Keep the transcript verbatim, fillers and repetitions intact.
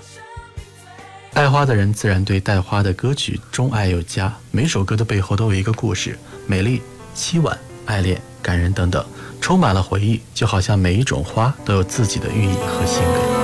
爱花的人自然对带花的歌曲钟爱有加，每首歌的背后都有一个故事，美丽、凄婉、爱恋、感人等等，充满了回忆，就好像每一种花都有自己的寓意和性格。